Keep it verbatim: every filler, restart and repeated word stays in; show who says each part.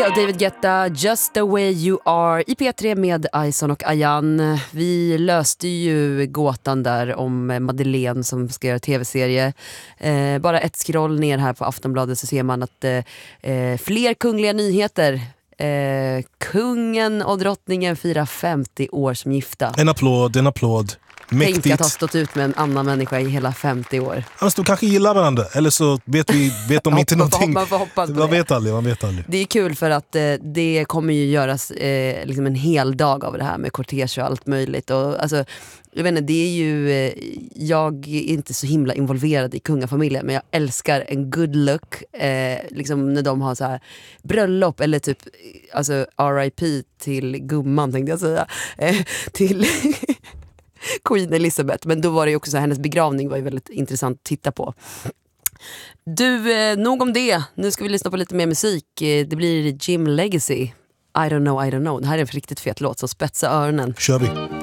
Speaker 1: Beyoncé och David Guetta, Just the way you are i P tre med Ison och Ayan. Vi löste ju gåtan där om Madeleine som ska göra tv-serie. Eh, bara ett scroll ner här på Aftonbladet så ser man att eh, fler kungliga nyheter. Eh, kungen och drottningen firar femtio år som gifta.
Speaker 2: En applåd, en applåd. Mäktigt.
Speaker 1: Tänk att ha stått ut med en annan människa i hela femtio år.
Speaker 2: Alltså, de kanske gillar varandra, eller så vet, vi, vet de inte någonting.
Speaker 1: Man får hoppas på
Speaker 2: man,
Speaker 1: det.
Speaker 2: vet aldrig, man vet aldrig.
Speaker 1: Det är kul för att eh, det kommer ju göras eh, liksom en hel dag av det här med kortege och allt möjligt. Och, alltså, jag vet inte, det är ju, eh, jag är inte så himla involverad i kungafamiljen, men jag älskar en good look eh, liksom när de har så här bröllop eller typ alltså R I P till gumman tänkte jag säga eh, till Queen Elizabeth, men då var det ju också så här, hennes begravning var ju väldigt intressant att titta på. Du, eh, nog om det. Nu ska vi lyssna på lite mer musik. Eh, det blir Jim Legacy. I don't know, I don't know. Det här är en riktigt fet låt, så spetsa öronen.
Speaker 2: Kör vi.